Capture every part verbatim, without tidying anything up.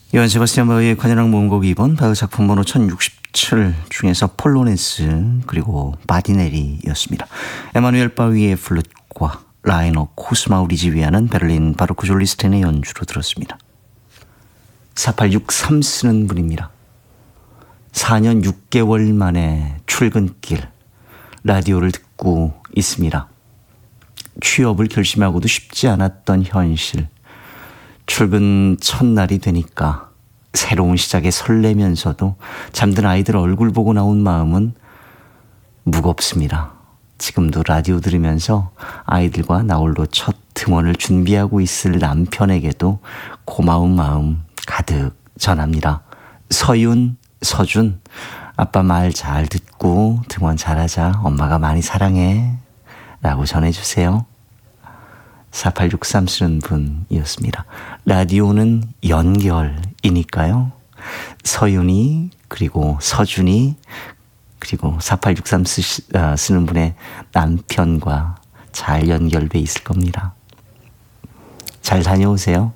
요한 세바스티안 바흐의 관현악 모음곡 이 번 바흐 작품 번호 천육십칠 중에서 폴로네스 그리고 바디네리였습니다. 에마누엘 바흐의 플룻과 라이너 코스마우리지 위하는 베를린 바로크 졸리스텐의 연주로 들었습니다. 사팔육삼 쓰는 분입니다. 사 년 육 개월 만에 출근길 라디오를 듣고 있습니다. 취업을 결심하고도 쉽지 않았던 현실. 출근 첫날이 되니까 새로운 시작에 설레면서도 잠든 아이들 얼굴 보고 나온 마음은 무겁습니다. 지금도 라디오 들으면서 아이들과 나 홀로 첫 등원을 준비하고 있을 남편에게도 고마운 마음 가득 전합니다. 서윤, 서준, 아빠 말 잘 듣고 등원 잘하자. 엄마가 많이 사랑해 라고 전해주세요. 사팔육삼 쓰는 분이었습니다. 라디오는 연결이니까요. 서윤이 그리고 서준이 그리고 사팔육삼 쓰시, 아, 쓰는 분의 남편과 잘 연결돼 있을 겁니다. 잘 다녀오세요.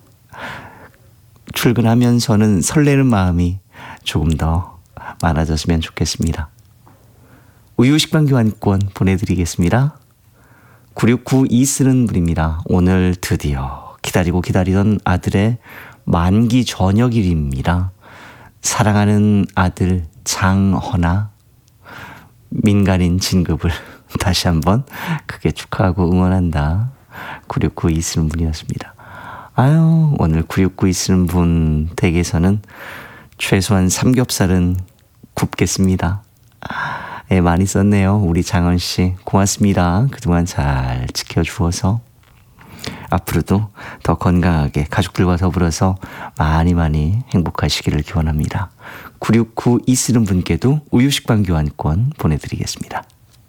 출근하면서는 설레는 마음이 조금 더 많아졌으면 좋겠습니다. 우유 식빵 교환권 보내드리겠습니다. 구육구이 쓰는 분입니다. 오늘 드디어 기다리고 기다리던 아들의 만기 저녁일입니다. 사랑하는 아들 장헌아, 민간인 진급을 다시 한번 크게 축하하고 응원한다. 구육구이 쓰는 분이었습니다. 아유, 오늘 구육구이 쓰는 분 댁에서는 최소한 삼겹살은 굽겠습니다. 예, 많이 썼네요. 우리 장헌 씨 고맙습니다. 그동안 잘 지켜주어서 앞으로도 더 건강하게 가족들과 더불어서 많이 많이 행복하시기를 기원합니다. 구육구이 쓰는 분께도 우유식빵 교환권 보내드리겠습니다.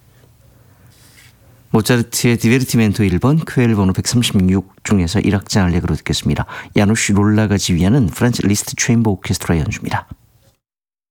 모차르트의 디베르티멘토 일 번 큐엘 번호 백삼십육 중에서 일 악장 알레그로 듣겠습니다. 야누시 롤라가 지휘하는 프란츠 리스트 체인버 오케스트라 연주입니다.